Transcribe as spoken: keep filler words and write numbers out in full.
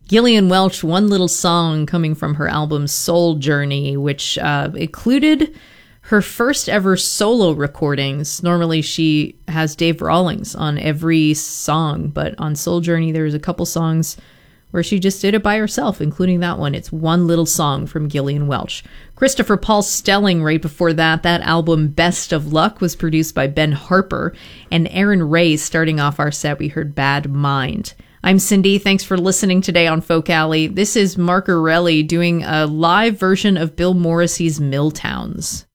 Gillian Welch, One Little Song, coming from her album Soul Journey, which uh, included her first ever solo recordings. Normally she has Dave Rawlings on every song, but on Soul Journey there's a couple songs where she just did it by herself, including that one. It's One Little Song from Gillian Welch. Christopher Paul Stelling right before that. That album, Best of Luck, was produced by Ben Harper. And Aaron Ray, starting off our set, we heard Bad Mind. I'm Cindy. Thanks for listening today on Folk Alley. This is Mark Orelli doing a live version of Bill Morrissey's Milltowns.